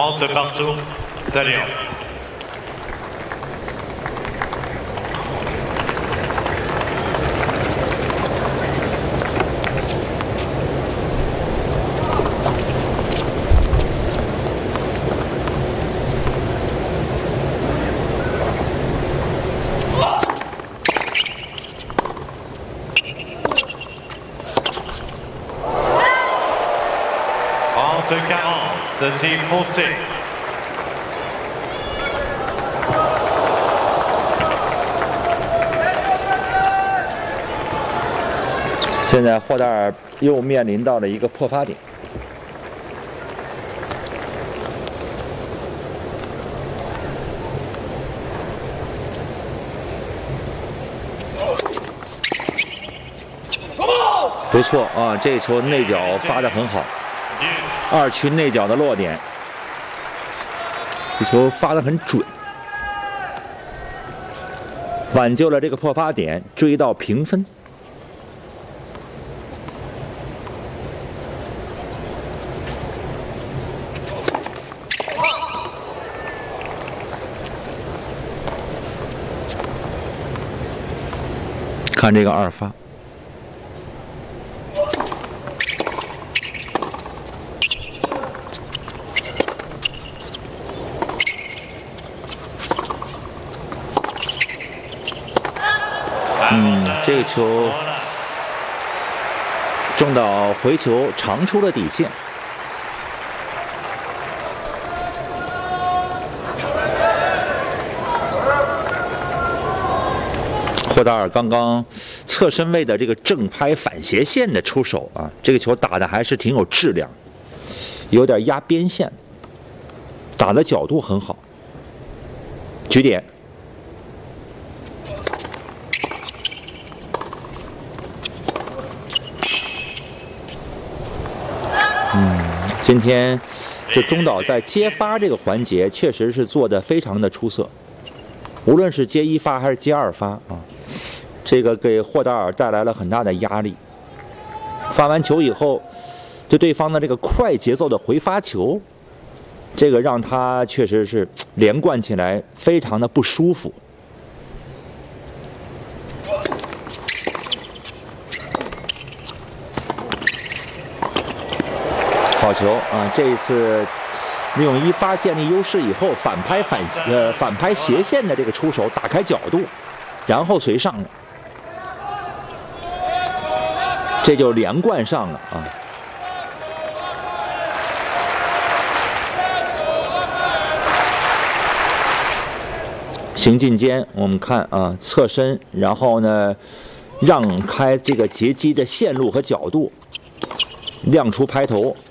30 partout, Talion. De 40, the team 40. 现在霍达尔又面临到了一个破发点。不错啊，这球内角发得很好。二区内角的落点，这球发得很准，挽救了这个破发点，追到平分。看这个二发。这个球中岛回球长出了底线。霍达尔刚刚侧身位的这个正拍反斜线的出手啊，这个球打的还是挺有质量，有点压边线，打的角度很好。局点。今天这中岛在接发这个环节确实是做得非常的出色，无论是接一发还是接二发啊，这个给霍达尔带来了很大的压力。发完球以后，对对方的这个快节奏的回发球，这个让他确实是连贯起来非常的不舒服。好球啊！这一次利用一发建立优势以后，反拍斜线的这个出手，打开角度，然后随上了，这就连贯上了啊！行进间，我们看啊，侧身，然后呢，让开这个截击的线路和角度，亮出拍头。